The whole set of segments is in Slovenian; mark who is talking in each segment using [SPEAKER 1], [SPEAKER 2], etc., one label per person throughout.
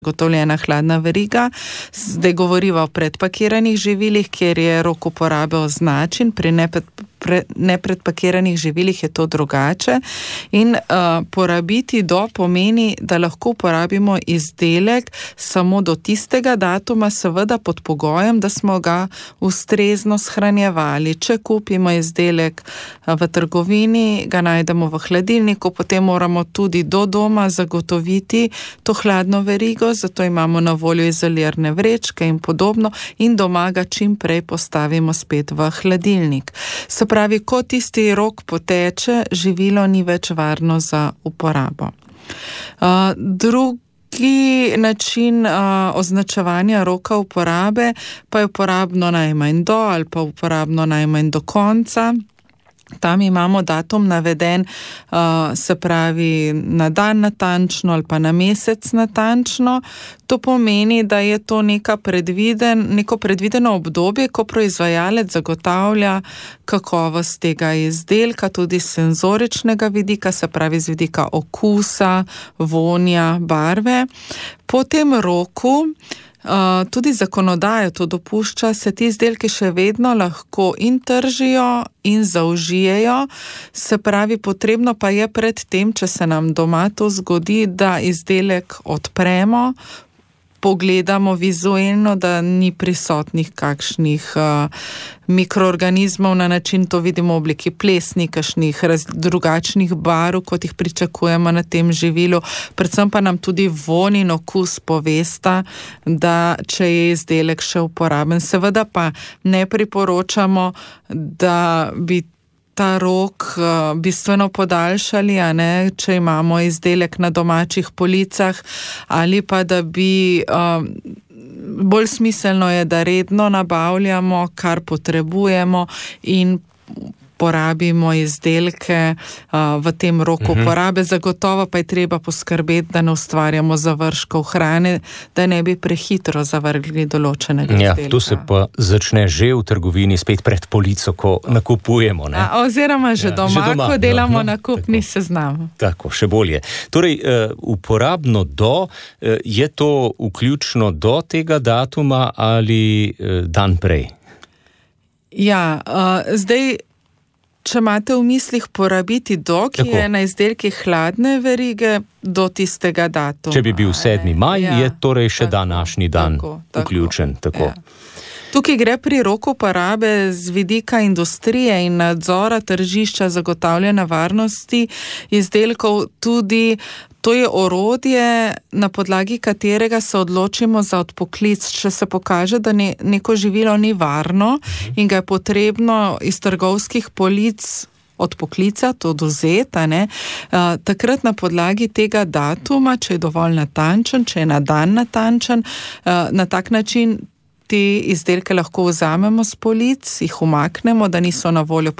[SPEAKER 1] zagotovljena hladna veriga. Zdaj govoriva o predpakiranih živilih, kjer je rok uporabe označen, pri nepredpakiranih živilih je to drugače. In porabiti do pomeni, da lahko uporabimo izdelek samo do tistega datuma, seveda pod pogojem, da smo ga ustrezno shranjevali. Če kupimo izdelek v trgovini, ga najdemo v hladilniku, potem moramo tudi do doma zagotoviti to hladno verigo, zato imamo na voljo izolirane vrečke in podobno in doma ga čim prej postavimo spet v hladilnik. Se pravi, ko tisti rok poteče, živilo ni več varno za uporabo. Drugi način označevanja roka uporabe pa je uporabno najmanj do ali pa uporabno najmanj do konca. Tam imamo datum naveden, se pravi na dan natančno ali pa na mesec natančno. To pomeni, da je to neko predvideno obdobje, ko proizvajalec zagotavlja kakovost tega izdelka, tudi z senzoričnega vidika, se pravi z vidika okusa, vonja, barve. Po tem roku tudi zakonodaja to dopušča, se ti izdelki še vedno lahko in tržijo in zaužijejo, se pravi, potrebno pa je pred tem, če se nam doma to zgodi, da izdelek odpremo, pogledamo vizualno, da ni prisotnih kakšnih mikroorganizmov, na način to vidimo v obliki plesni, kakšnih drugačnih barv, kot jih pričakujemo na tem živilu. Predvsem pa nam tudi vonj in okus povesta, da če je izdelek še uporaben. Seveda pa ne priporočamo, da bi ta rok bistveno podaljšali, a ne, če imamo izdelek na domačih policah, ali pa da bi bolj smiselno je, da redno nabavljamo, kar potrebujemo in porabimo izdelke v tem roku uporabe. Zagotovo pa je treba poskrbeti, da ne ustvarjamo završkov hrane, da ne bi prehitro zavrgli določenega izdelka.
[SPEAKER 2] Ja, tu se pa začne že v trgovini spet pred polico, ko nakupujemo. Ne?
[SPEAKER 1] Oziroma že doma, ko delamo nakupni seznam.
[SPEAKER 2] Tako, še bolje. Torej, uporabno do, je to vključno do tega datuma ali dan prej?
[SPEAKER 1] Ja, zdaj, če imate v mislih porabiti do, ki je na izdelkih hladne verige, do tistega datuma.
[SPEAKER 2] Če bi bil 7. maj, je torej še današnji dan vključen. Tako.
[SPEAKER 1] Tukaj gre pri roku uporabe z vidika industrije in nadzora tržišča zagotavljanja varnosti izdelkov tudi. To je orodje, na podlagi katerega se odločimo za odpoklic. Če se pokaže, da neko živilo ni varno in ga je potrebno iz trgovskih polic odpoklicati, odvzeti, takrat na podlagi tega datuma, če je dovolj natančen, če je na dan natančen, na tak način te izdelke lahko vzamemo s polic, jih umaknemo, da niso na voljo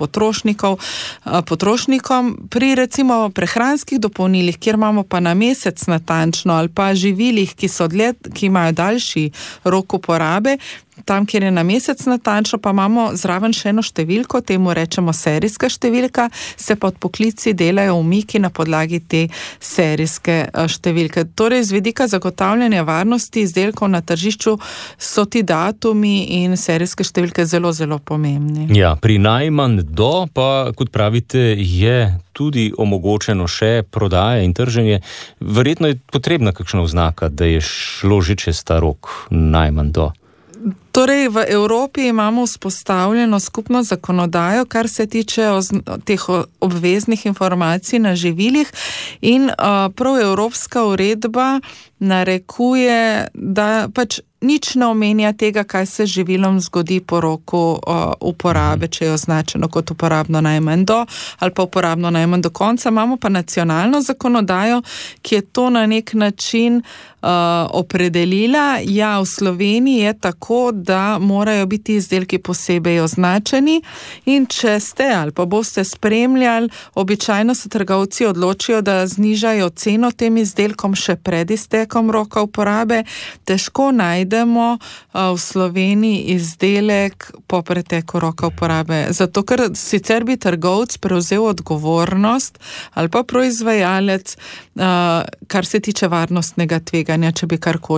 [SPEAKER 1] potrošnikom. Pri recimo prehranskih dopolnilih, kjer imamo pa na mesec natančno, ali pa živilih, ki imajo daljši rok uporabe, tam, kjer je na mesec natančno, pa imamo zraven še eno številko, temu rečemo serijska številka, se pa odpoklici delajo umiki na podlagi te serijske številke. Torej, z vidika zagotavljanja varnosti izdelkov na tržišču so ti datumi in serijske številke zelo, zelo pomembni.
[SPEAKER 2] Ja, pri najmanj do pa, kot pravite, je tudi omogočeno še prodaja in trženje. Verjetno je potrebna kakšna oznaka, da je šlo že čez ta rok najmanj do.
[SPEAKER 1] Torej, v Evropi imamo vzpostavljeno skupno zakonodajo, kar se tiče teh obveznih informacij na živilih in prav Evropska uredba narekuje, da pač nič ne omenja tega, kaj se živilom zgodi po roku uporabe, če je označeno kot uporabno najmanj do ali pa uporabno najmanj do konca. Imamo pa nacionalno zakonodajo, ki je to na nek način opredelila. Ja, v Sloveniji je tako, da morajo biti izdelki posebej označeni in če ste ali pa boste spremljali, običajno se trgovci odločijo, da znižajo ceno tem izdelkom še pred iztekom roka uporabe. Težko najdemo v Sloveniji izdelek po preteku roka uporabe. Zato, ker sicer bi trgovec prevzel odgovornost ali pa proizvajalec, kar se tiče varnostnega tveganja, če bi karkoli